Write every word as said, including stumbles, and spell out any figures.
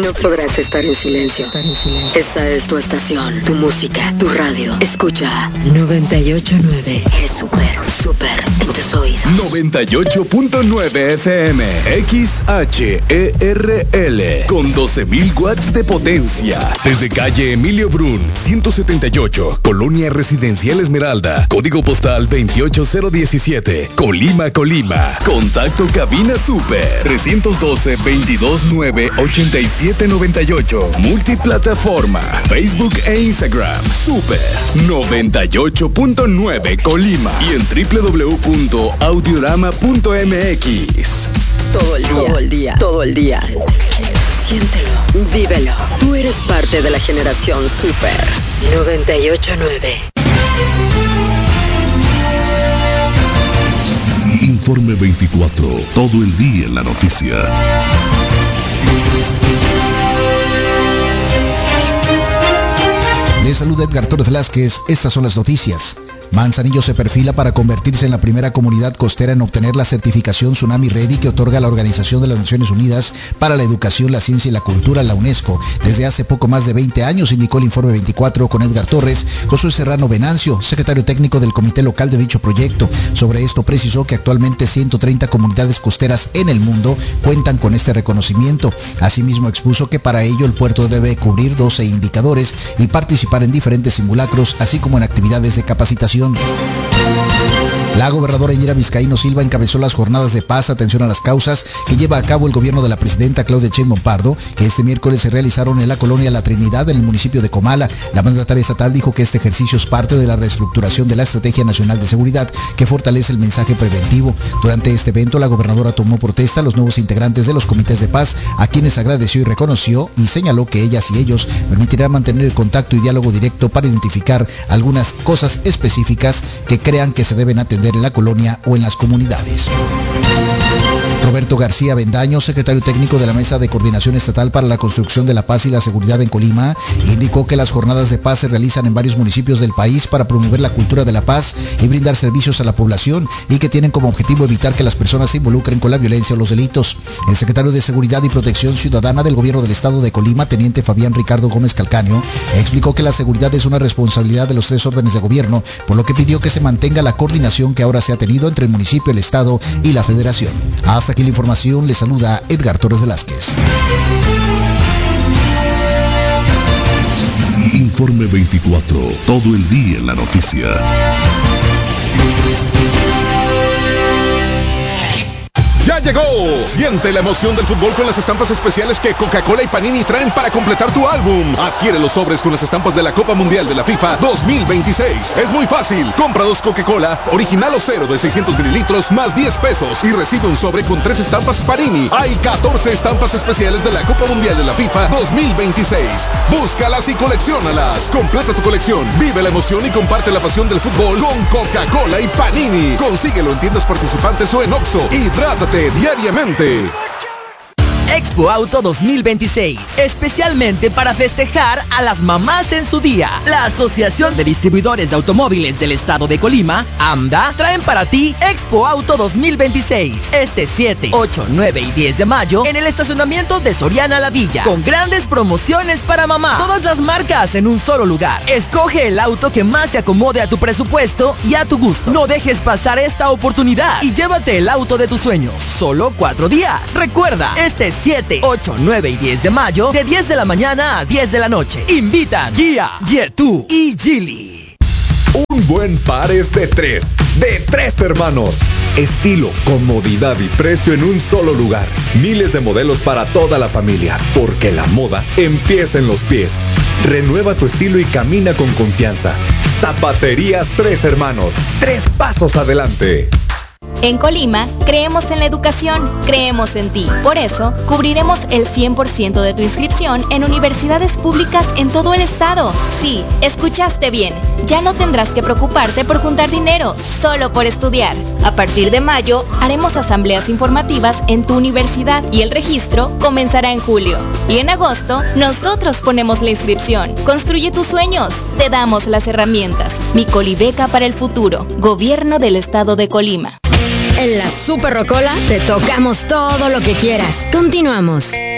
No podrás estar en silencio. Estar en silencio. Esta es tu estación, tu música, tu radio. Escucha noventa y ocho punto nueve. Eres súper, súper en tus oídos. noventa y ocho punto nueve F M. X H E R L. Con doce mil watts de potencia. Desde calle Emilio Brun, ciento setenta y ocho. Colonia Residencial Esmeralda. Código postal veintiocho cero diecisiete. Colima, Colima. Contacto cabina super. trescientos doce, veintidós nueve, ochenta y siete noventa y ocho. Multiplataforma. Facebook e Instagram. Super noventa y ocho punto nueve Colima. Y en doble u doble u doble u punto audiorama punto m x. Todo el día, todo el día, todo el día. Siéntelo, vívelo. Tú eres parte de la generación Super noventa y ocho punto nueve. Informe veinticuatro. Todo el día en la noticia. Les saluda Edgar Torres Velázquez. Estas son las noticias. Manzanillo se perfila para convertirse en la primera comunidad costera en obtener la certificación Tsunami Ready que otorga la Organización de las Naciones Unidas para la Educación, la Ciencia y la Cultura, la UNESCO. Desde hace poco más de veinte años, indicó el informe veinticuatro con Edgar Torres. Josué Serrano Venancio, secretario técnico del comité local de dicho proyecto. Sobre esto precisó que actualmente ciento treinta comunidades costeras en el mundo cuentan con este reconocimiento. Asimismo expuso que para ello el puerto debe cubrir doce indicadores y participar en diferentes simulacros, así como en actividades de capacitación. La gobernadora Indira Vizcaíno Silva encabezó las jornadas de paz, atención a las causas, que lleva a cabo el gobierno de la presidenta Claudia Sheinbaum Pardo, que este miércoles se realizaron en la colonia La Trinidad, en el municipio de Comala. La mandataria estatal dijo que este ejercicio es parte de la reestructuración de la Estrategia Nacional de Seguridad, que fortalece el mensaje preventivo. Durante este evento, la gobernadora tomó protesta a los nuevos integrantes de los comités de paz, a quienes agradeció y reconoció, y señaló que ellas y ellos permitirán mantener el contacto y diálogo directo para identificar algunas cosas específicas que crean que se deben atender en la colonia o en las comunidades. Roberto García Bendaño, secretario técnico de la Mesa de Coordinación Estatal para la Construcción de la Paz y la Seguridad en Colima, indicó que las jornadas de paz se realizan en varios municipios del país para promover la cultura de la paz y brindar servicios a la población, y que tienen como objetivo evitar que las personas se involucren con la violencia o los delitos. El secretario de Seguridad y Protección Ciudadana del Gobierno del Estado de Colima, teniente Fabián Ricardo Gómez Calcaño, explicó que la seguridad es una responsabilidad de los tres órdenes de gobierno, por lo que pidió que se mantenga la coordinación que ahora se ha tenido entre el municipio, el Estado y la Federación. Hasta aquí la información. Le saluda Edgar Torres Velázquez. Informe veinticuatro. Todo el día en la noticia. ¡Ya llegó! Siente la emoción del fútbol con las estampas especiales que Coca-Cola y Panini traen para completar tu álbum. Adquiere los sobres con las estampas de la Copa Mundial de la FIFA dos mil veintiséis. Es muy fácil. Compra dos Coca-Cola, original o cero de seiscientos mililitros, más diez pesos y recibe un sobre con tres estampas Panini. Hay catorce estampas especiales de la Copa Mundial de la FIFA dos mil veintiséis. Búscalas y colecciónalas. Completa tu colección, vive la emoción y comparte la pasión del fútbol con Coca-Cola y Panini. Consíguelo en tiendas participantes o en Oxxo. Hidrátate diariamente. Expo Auto dos mil veintiséis, especialmente para festejar a las mamás en su día. La Asociación de Distribuidores de Automóviles del Estado de Colima, AMDA, traen para ti Expo Auto dos mil veintiséis, este siete, ocho, nueve y diez de mayo en el estacionamiento de Soriana La Villa, con grandes promociones para mamá. Todas las marcas en un solo lugar. Escoge el auto que más se acomode a tu presupuesto y a tu gusto. No dejes pasar esta oportunidad y llévate el auto de tus sueños. Solo cuatro días. Recuerda, este siete, ocho, nueve y diez de mayo, de diez de la mañana a diez de la noche. Invitan Kia, Yetu y Geely. Un buen par es de tres, de tres hermanos. Estilo, comodidad y precio en un solo lugar. Miles de modelos para toda la familia, porque la moda empieza en los pies. Renueva tu estilo y camina con confianza. Zapaterías Tres Hermanos, tres pasos adelante. En Colima, creemos en la educación, creemos en ti. Por eso, cubriremos el cien por ciento de tu inscripción en universidades públicas en todo el estado. Sí, escuchaste bien. Ya no tendrás que preocuparte por juntar dinero, solo por estudiar. A partir de mayo, haremos asambleas informativas en tu universidad y el registro comenzará en julio. Y en agosto, nosotros ponemos la inscripción. Construye tus sueños. Te damos las herramientas. Mi Colibeca para el futuro. Gobierno del Estado de Colima. En la Super Rocola te tocamos todo lo que quieras. Continuamos.